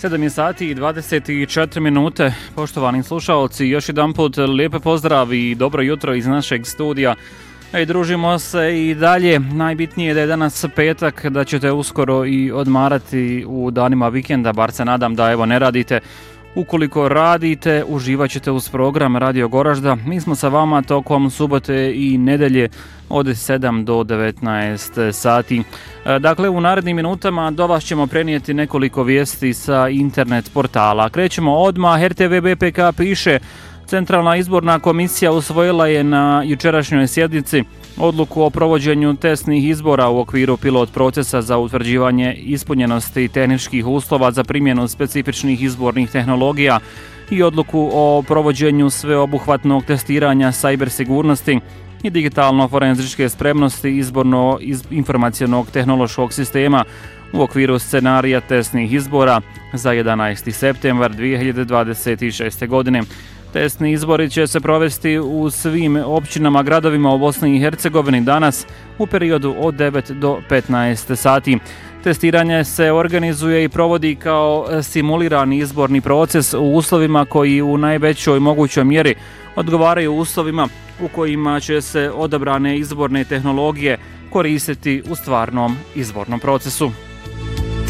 7 sati i 24 minute, poštovani slušalci, još jedan put lijepe pozdrav i dobro jutro iz našeg studija. Družimo se i dalje, najbitnije je da je danas petak, da ćete uskoro i odmarati u danima vikenda, bar se nadam da evo ne radite. Ukoliko radite, uživat ćete uz program Radio Goražda. Mi smo sa vama tokom subote i nedelje od 7 do 19 sati. Dakle, u narednim minutama do vas ćemo prenijeti nekoliko vijesti sa internet portala. Krećemo odmah. RTV BPK piše: Centralna izborna komisija usvojila je na jučerašnjoj sjednici odluku o provođenju testnih izbora u okviru pilot procesa za utvrđivanje ispunjenosti tehničkih uslova za primjenu specifičnih izbornih tehnologija i odluku o provođenju sveobuhvatnog testiranja cyber sigurnosti i digitalno-forenzičke spremnosti izborno-informacionog tehnološkog sistema u okviru scenarija testnih izbora za 11. septembar 2026. godine. Testni izbori će se provesti u svim općinama, gradovima u Bosni i Hercegovini danas u periodu od 9 do 15 sati. Testiranje se organizuje i provodi kao simulirani izborni proces u uslovima koji u najvećoj mogućoj mjeri odgovaraju uslovima u kojima će se odabrane izborne tehnologije koristiti u stvarnom izbornom procesu.